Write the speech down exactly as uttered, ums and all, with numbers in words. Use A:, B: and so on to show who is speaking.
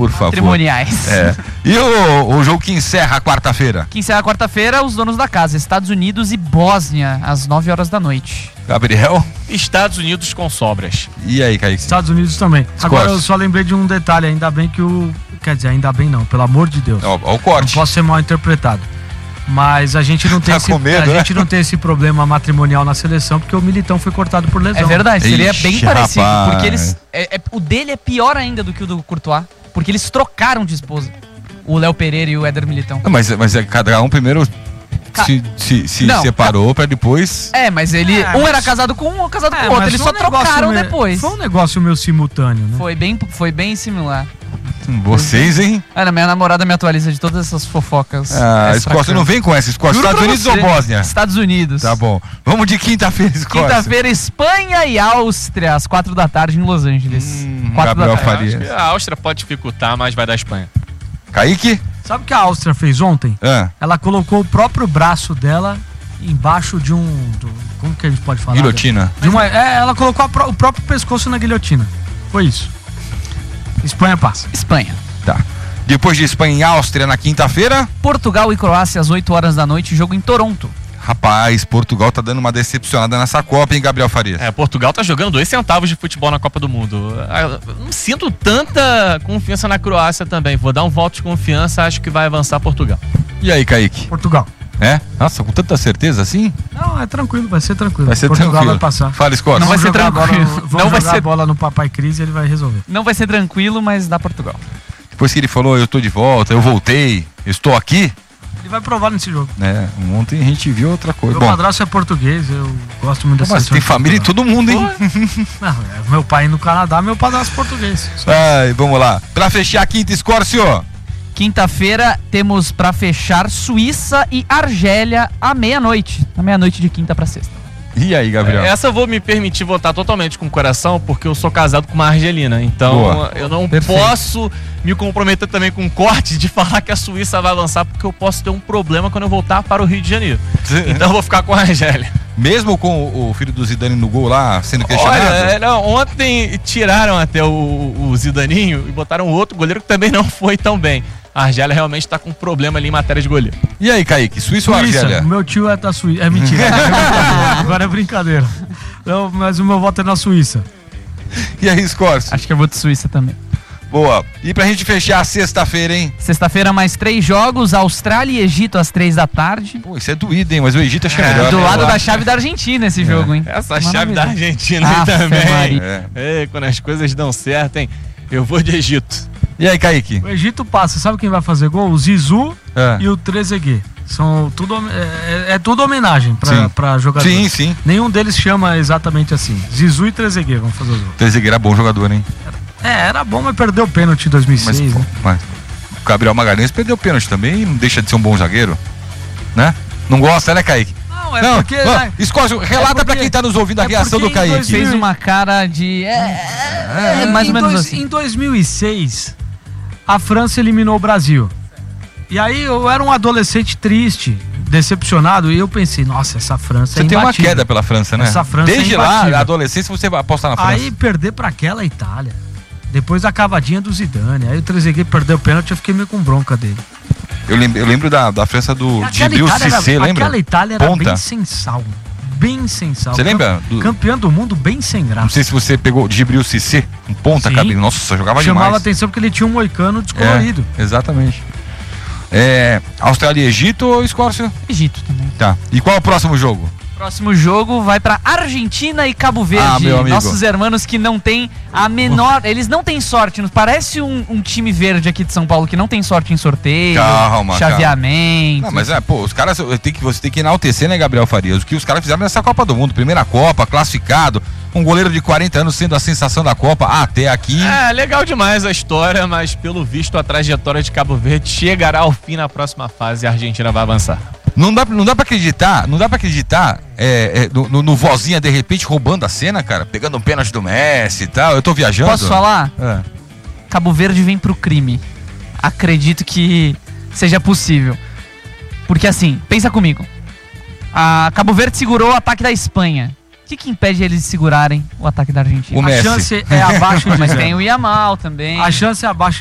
A: por favor.
B: Matrimoniais.
A: É. E o, o jogo que encerra a quarta-feira?
B: Que encerra a quarta-feira, os donos da casa, Estados Unidos e Bósnia, às nove horas da noite.
A: Gabriel?
C: Estados Unidos com sobras.
A: E aí, Kaique?
D: Estados Unidos também. Agora eu só lembrei de um detalhe, ainda bem que o... Quer dizer, ainda bem não, pelo amor de Deus.
A: Ó, ó o corte.
D: Não posso ser mal interpretado. Mas a gente não tem,
A: Tá
D: esse,
A: com medo,
D: a
A: né?
D: gente não tem esse problema matrimonial na seleção, porque o Militão foi cortado por lesão.
B: É verdade, seria
A: Ixi,
B: bem parecido.
A: rapaz.
B: Porque eles. É, é, o dele é pior ainda do que o do Courtois. Porque eles trocaram de esposa. O Léo Pereira e o Éder Militão.
A: Mas, mas é cada um primeiro
B: Ca-
A: se, se, se
B: Não,
A: separou pra depois.
B: É, mas ele.
D: É,
B: um
D: mas-
B: era casado com um, outro casado
D: É,
B: com o outro.
D: mas
B: Eles
D: foi
B: só
D: um negócio
B: trocaram
D: meio-
B: depois.
D: Foi um negócio meio simultâneo, né?
B: Foi bem, foi bem similar.
A: Vocês, hein?
B: Ana, minha namorada me atualiza de todas essas fofocas.
A: Ah, Escócia
B: extra-campo.
A: não vem com essa, Escócia.
B: Juro
A: Estados
B: pra
A: Unidos
B: você.
A: ou Bósnia?
B: Estados Unidos.
A: Tá bom. Vamos de quinta-feira, Escócia.
B: Quinta-feira, Espanha e Áustria, às quatro da tarde em Los Angeles.
A: Hum,
B: quatro
A: Gabriel
B: da tarde.
A: Faria.
C: Acho que a Áustria pode dificultar, mas vai dar a Espanha.
A: Kaique?
D: Sabe o que a Áustria fez ontem?
A: Ah,
D: Ela colocou o próprio braço dela embaixo de um... do- como que a gente pode falar?
A: guilhotina.
D: De uma, é, ela colocou a pró- o próprio pescoço na guilhotina. Foi isso. Espanha passa.
B: Espanha.
A: Tá. Depois de Espanha e Áustria na quinta-feira.
B: Portugal e Croácia às oito horas da noite, jogo em Toronto.
A: Rapaz, Portugal tá dando uma decepcionada nessa Copa, hein, Gabriel Farias?
C: É, Portugal tá jogando dois centavos de futebol na Copa do Mundo. Eu não sinto tanta confiança na Croácia também. Vou dar um voto de confiança, acho que vai avançar Portugal.
A: E aí, Kaique?
D: Portugal.
A: É? Nossa, com tanta certeza assim?
D: Não, é tranquilo, vai ser tranquilo.
A: Vai ser
D: Portugal
A: tranquilo.
D: vai passar.
A: Fala, Escócia.
B: Não vai
D: Vamos
B: ser
D: jogar a bola
B: tranquilo.
D: no- Vamos
B: Não
D: jogar
B: vai ser-
D: a bola no Papai Cris e ele vai resolver.
B: Não vai ser tranquilo, mas dá Portugal.
A: Depois que ele falou, eu tô de volta, eu voltei, eu estou aqui,
D: Ele vai provar nesse jogo.
A: né? Ontem a gente viu outra coisa.
D: Meu
A: Bom,
D: padrasto é português, eu gosto muito dessa
A: mas tem família em todo mundo, hein?
D: Não, é meu pai no Canadá, meu padrasto português. Só-
A: Ai, vamos lá. Pra fechar a quinta, Escócio.
B: Quinta-feira temos pra fechar Suíça e Argélia à meia-noite. À meia-noite de quinta pra sexta.
A: E aí, Gabriel?
C: Essa eu vou me permitir votar totalmente com o coração, porque eu sou casado com uma argelina. Então
A: Boa.
C: eu não
B: Perfeito.
C: posso me comprometer também com um corte de falar que a Suíça vai avançar, porque eu posso ter um problema quando eu voltar para o Rio de Janeiro. Então eu vou ficar com a Argélia.
A: Mesmo com o, o filho do Zidane no gol lá, sendo questionado?
C: Olha, é, não, ontem tiraram até o, o Zidaninho e botaram outro goleiro que também não foi tão bem. A Argélia realmente tá com um problema ali em matéria de goleiro.
A: E aí, Kaique? Suíça ou
D: Suíça,
A: Argélia?
D: o meu tio é da Suíça. É mentira. é brincadeira, agora é brincadeira. Não, mas o meu voto é na Suíça.
A: E aí, Escócio?
B: Acho que eu vou de Suíça também.
A: Boa. E pra gente fechar a sexta-feira, hein?
B: Sexta-feira, mais três jogos: Austrália e Egito às três da tarde.
A: Pô, isso é doído, hein? Mas o Egito acho que é melhor.
B: Do
A: né?
B: lado
A: Eu
B: da
A: acho.
B: chave da Argentina esse jogo, hein?
C: Essa
B: Maravilha.
C: chave da Argentina aí
B: Afe
C: também.
B: Maria.
A: É.
C: É, quando as coisas dão certo, hein? Eu vou de Egito.
A: E aí, Kaique?
D: O Egito passa. Sabe quem vai fazer gol? O Zizu
A: É.
D: e o Trezeguet. São tudo, hom- é, é tudo homenagem pra,
A: Sim.
D: pra jogadores.
A: Sim, sim.
D: Nenhum deles chama exatamente assim. Zizu e Trezeguet vão fazer o gol.
A: Trezeguet era bom jogador, hein?
D: É, era bom, mas perdeu o pênalti em dois mil e
A: Mas,
D: seis.
A: pô,
D: né?
A: mas o Gabriel Magalhães perdeu o pênalti também e não deixa de ser um bom zagueiro, né? Não gosta, né, Kaique?
D: Não, é
A: não,
D: porque...
A: não,
D: né,
A: Escócio, relata
D: porque-
A: pra quem tá nos ouvindo a
D: é
A: reação
D: porque
A: do
D: em
A: Kaique.
D: dois mil
B: Fez uma cara de. É, é, mais ou
D: em
B: menos
D: dois-
B: assim.
D: Em dois mil e seis, a França eliminou o Brasil. E aí eu era um adolescente triste, decepcionado, e eu pensei, nossa, essa França
A: Você
D: é
A: tem uma
D: imbatível.
A: queda pela França, né?
D: Essa França é
A: Desde lá,
D: imbatível.
A: a adolescência, você aposta na França.
D: Aí perder pra aquela Itália. Depois da cavadinha do Zidane. Aí o Trezeguet perdeu o pênalti, eu fiquei meio com bronca dele.
A: Eu lembro, eu lembro da, da França do
D: Aquela
A: Djibril
D: Itália
A: Cissé,
D: era,
A: lembra?
D: Aquela Itália era
A: Ponta.
D: bem sem sal. Bem sem sal.
A: Você lembra
D: Campe-
A: do-
D: Campeão do mundo bem sem
A: Não
D: graça.
A: sei se você pegou Djibril Cissé, um ponta,
D: Sim.
A: cabelo. Nossa, só jogava
D: Chamava
A: demais.
D: atenção porque ele tinha um moicano descolorido.
A: É, exatamente. É, Austrália e Egito ou Escócia?
B: Egito também.
A: Tá. E qual é o próximo jogo?
B: Próximo jogo vai pra Argentina e Cabo Verde.
A: Ah, meu amigo.
B: Nossos hermanos que não tem a menor. Eles não têm sorte. Nos parece um, um time verde aqui de São Paulo que não tem sorte em sorteio,
A: Calma,
B: chaveamento.
A: Não, mas é, pô, os caras, tem que, você tem que enaltecer, né, Gabriel Farias? O que os caras fizeram nessa Copa do Mundo. Primeira Copa, classificado, um goleiro de quarenta anos sendo a sensação da Copa até aqui.
C: É, legal demais a história, mas pelo visto a trajetória de Cabo Verde chegará ao fim na próxima fase e a Argentina vai avançar.
A: Não dá, não dá pra acreditar, não dá pra acreditar é, é, no, no, no vozinha de repente roubando a cena, cara, pegando um pênalti do Messi e tal. Eu tô viajando.
B: Posso falar?
A: É.
B: Cabo Verde vem pro crime. Acredito que seja possível. Porque assim, pensa comigo. A Cabo Verde segurou o ataque da Espanha. O que, que impede eles de segurarem o ataque da Argentina?
A: O
D: A
A: Messi.
D: chance é abaixo de
B: Mas
D: zero.
B: tem o Yamal também.
D: A chance é abaixo